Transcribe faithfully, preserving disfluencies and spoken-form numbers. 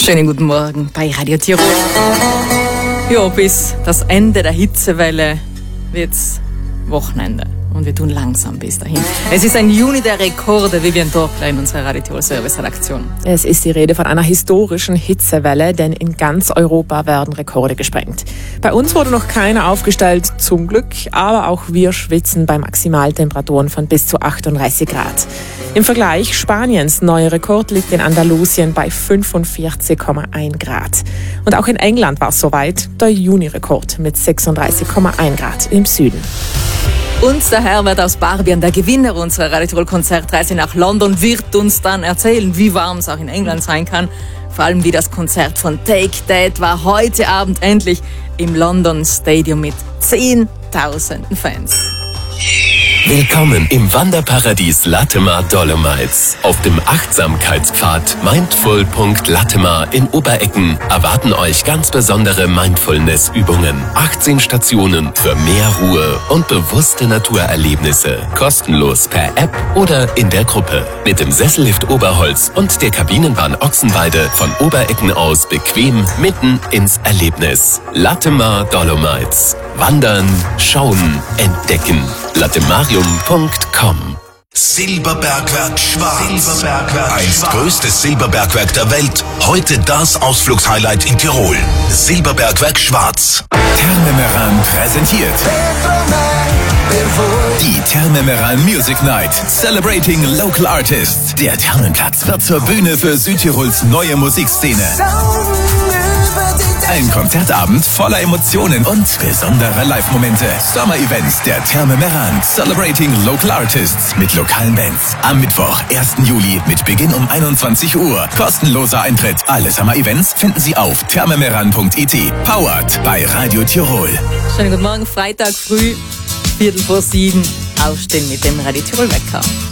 Schönen guten Morgen bei Radio Tirol. Ja, bis das Ende der Hitzewelle wird's Wochenende. Und wir tun langsam bis dahin. Es ist ein Juni der Rekorde, Vivian Torkler in unserer Radio Tirol Service-Redaktion. Es ist die Rede von einer historischen Hitzewelle, denn in ganz Europa werden Rekorde gesprengt. Bei uns wurde noch keiner aufgestellt, zum Glück, aber auch wir schwitzen bei Maximaltemperaturen von bis zu achtunddreißig Grad. Im Vergleich, Spaniens neuer Rekord liegt in Andalusien bei fünfundvierzig Komma eins Grad. Und auch in England war es soweit, der Juni-Rekord mit sechsunddreißig Komma eins Grad im Süden. Und der Herbert aus Barbien, der Gewinner unserer Radio Tirol Konzertreise nach London, wird uns dann erzählen, wie warm es auch in England sein kann. Vor allem wie das Konzert von Take That war heute Abend endlich im London Stadium mit zehntausenden Fans. Willkommen im Wanderparadies Latemar Dolomites. Auf dem Achtsamkeitspfad Mindful Punkt Latemar in Oberecken erwarten euch ganz besondere Mindfulness-Übungen. achtzehn Stationen für mehr Ruhe und bewusste Naturerlebnisse. Kostenlos per App oder in der Gruppe. Mit dem Sessellift Oberholz und der Kabinenbahn Ochsenweide von Oberecken aus bequem mitten ins Erlebnis. Latemar Dolomites. Wandern, schauen, entdecken. latemarium Punkt com. Silberbergwerk Schwarz. Silberbergwerk Einst größtes Silberbergwerk der Welt. Heute das Ausflugshighlight in Tirol. Silberbergwerk Schwarz. Therme Meran präsentiert die Therme Meran Music Night. Celebrating Local Artists. Der Thermenplatz wird zur Bühne für Südtirols neue Musikszene. Ein Konzertabend voller Emotionen und besonderer Live-Momente. Sommer-Events der Therme Meran. Celebrating Local Artists mit lokalen Bands. Am Mittwoch, ersten Juli mit Beginn um einundzwanzig Uhr. Kostenloser Eintritt. Alle Sommer-Events finden Sie auf thermemeran Punkt it. Powered bei Radio Tirol. Schönen guten Morgen, Freitag früh, Viertel vor sieben. Aufstehen mit dem Radio Tirol Wecker.